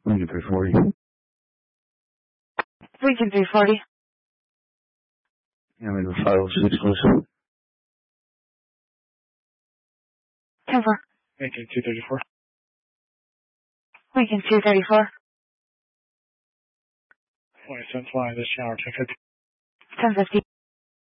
Lincoln 340. Lincoln 340. Yeah, maybe 506 exclusive. 10-4. Lincoln 234. Lincoln 234. 27 flying this shower 1050. 1050.